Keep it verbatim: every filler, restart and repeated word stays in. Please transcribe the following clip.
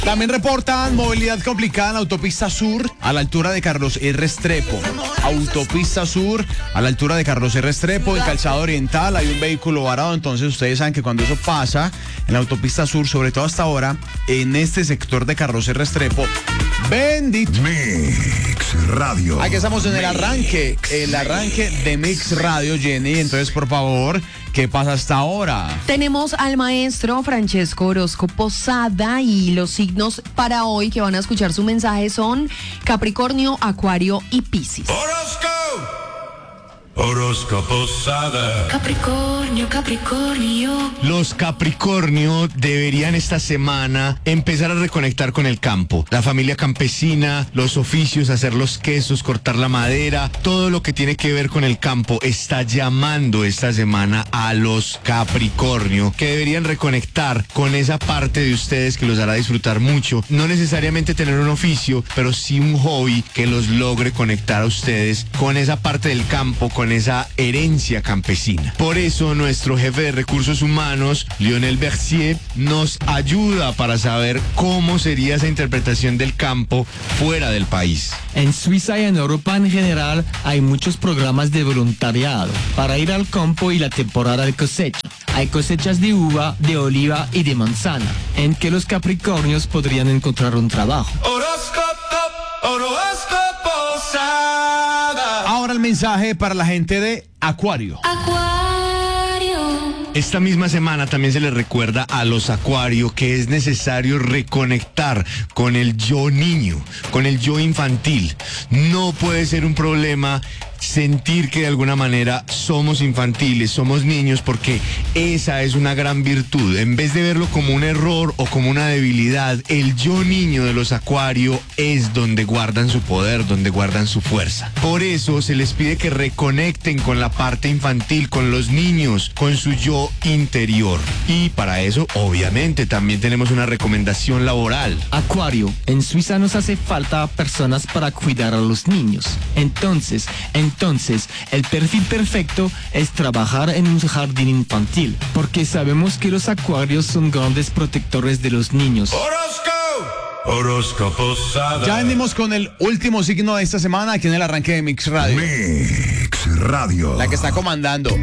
También reportan movilidad complicada en la autopista sur a la altura de Carlos R. Restrepo. Autopista sur a la altura de Carlos R. Restrepo, en Calzada Oriental hay un vehículo varado. Entonces ustedes saben que cuando eso pasa en la autopista sur, sobre todo hasta ahora, en este sector de Carlos R. Restrepo, bendito Mix Radio. aquí estamos en el arranque, el arranque de Mix Radio, Jenny. Entonces, por favor, ¿qué pasa hasta ahora? Tenemos al maestro Francesco Orozco Posada y los signos para hoy que van a escuchar su mensaje son Capricornio, Acuario y Piscis. Horóscopo. Horóscopo Posada. Capricornio, Capricornio. Los Capricornio deberían esta semana empezar a reconectar con el campo, la familia campesina, los oficios, hacer los quesos, cortar la madera, todo lo que tiene que ver con el campo está llamando esta semana a los Capricornio, que deberían reconectar con esa parte de ustedes que los hará disfrutar mucho, no necesariamente tener un oficio, pero sí un hobby que los logre conectar a ustedes con esa parte del campo, con esa herencia campesina. Por eso nuestro jefe de recursos humanos, Lionel Bercier, nos ayuda para saber cómo sería esa interpretación del campo fuera del país. En Suiza y en Europa en general hay muchos programas de voluntariado para ir al campo y la temporada de cosecha. Hay cosechas de uva, de oliva y de manzana, en que los Capricornios podrían encontrar un trabajo. Horóscopo, horóscopo Posada. Ahora el mensaje para la gente de Acuario. Acuario. Esta misma semana también se les recuerda a los Acuario que es necesario reconectar con el yo niño, con el yo infantil. No puede ser un problema sentir que de alguna manera somos infantiles, somos niños, porque esa es una gran virtud. En vez de verlo como un error o como una debilidad, el yo niño de los Acuario es donde guardan su poder, donde guardan su fuerza. Por eso se les pide que reconecten con la parte infantil, con los niños, con su yo interior. Y para eso, obviamente, también tenemos una recomendación laboral. Acuario, en Suiza nos hace falta personas para cuidar a los niños. Entonces, entonces, el perfil perfecto es trabajar en un jardín infantil, porque sabemos que los acuarios son grandes protectores de los niños. Horóscopo. Horóscopo Posada. Ya venimos con el último signo de esta semana aquí en el arranque de Mix Radio. Mix Radio. La que está comandando